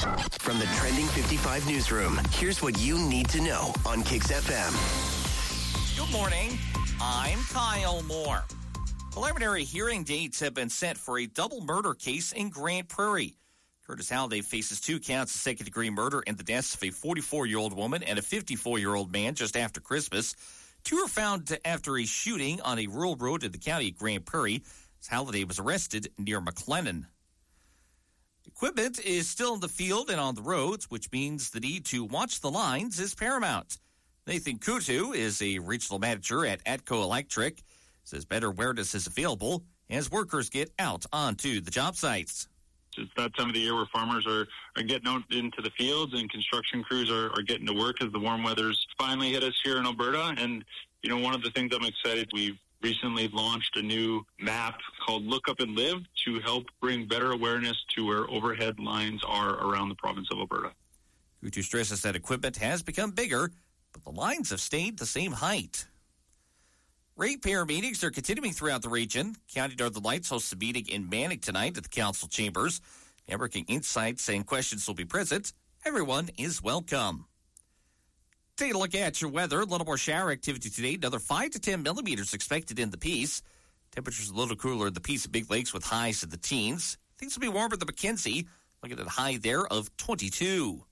From the Trending 55 newsroom, here's what you need to know on Kix FM. Good morning. I'm Kyle Moore. Preliminary hearing dates have been set for a double murder case in Grand Prairie. Curtis Halliday faces 2 counts of second-degree murder in the deaths of a 44-year-old woman and a 54-year-old man just after Christmas. 2 were found after a shooting on a rural road in the county of Grand Prairie as Halliday was arrested near McLennan. Equipment is still in the field and on the roads, which means the need to watch the lines is paramount. Nathan Kutu is a regional manager at Atco Electric. Says better awareness is available as workers get out onto the job sites. It's that time of the year where farmers are getting out into the fields and construction crews are getting to work as the warm weather's finally hit us here in Alberta. And, you know, one of the things I'm excited, we've recently launched a new map called Look Up and Live to help bring better awareness to where overhead lines are around the province of Alberta. Kutu stresses that equipment has become bigger, but the lines have stayed the same height. Ratepayer meetings are continuing throughout the region. County Northern Lights hosts a meeting in Manning tonight at the council chambers. Networking insights and questions will be present. Everyone is welcome. Take a look at your weather. A little more shower activity today. Another 5 to 10 millimeters expected in the Peace. Temperatures a little cooler in the Peace and Big Lakes with highs in the teens. Things will be warmer than Mackenzie. Look at a high there of 22.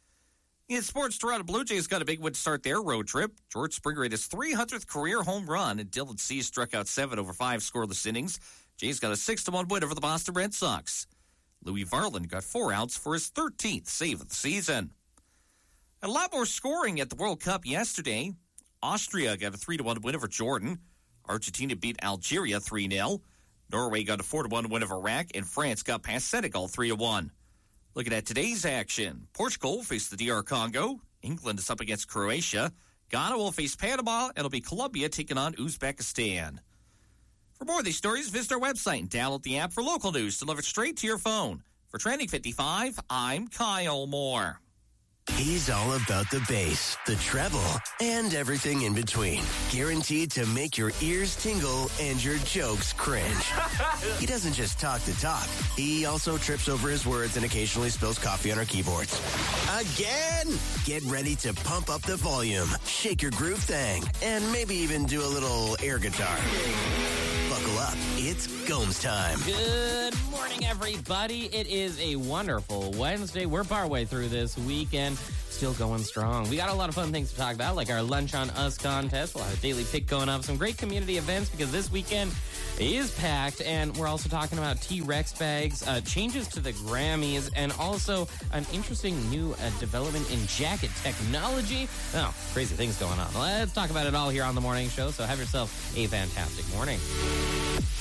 In sports, Toronto Blue Jays got a big win to start their road trip. George Springer hit his 300th career home run, and Dylan Cease struck out 7 over 5 scoreless innings. Jays got a 6-1 win over the Boston Red Sox. Louis Varland got 4 outs for his 13th save of the season. A lot more scoring at the World Cup yesterday. Austria got a 3-1 win over Jordan. Argentina beat Algeria 3-0. Norway got a 4-1 win over Iraq, and France got past Senegal 3-1. Looking at today's action, Portugal face the DR Congo. England is up against Croatia. Ghana will face Panama, and it'll be Colombia taking on Uzbekistan. For more of these stories, visit our website and download the app for local news delivered straight to your phone. For Trending 55, I'm Kyle Moore. He's all about the bass, the treble, and everything in between. Guaranteed to make your ears tingle and your jokes cringe. He doesn't just talk the talk. He also trips over his words and occasionally spills coffee on our keyboards. Again! Get ready to pump up the volume, shake your groove thing, and maybe even do a little air guitar. Buckle up. It's Gomes time. Good morning, everybody. It is a wonderful Wednesday. We're partway through this weekend. Still going strong. We got a lot of fun things to talk about, like our Lunch on Us contest. We'll have a daily pick going up. Some great community events because this weekend is packed. And we're also talking about T-Rex bags, changes to the Grammys, and also an interesting new development in jacket technology. Oh, crazy things going on. Let's talk about it all here on The Morning Show. So have yourself a fantastic morning.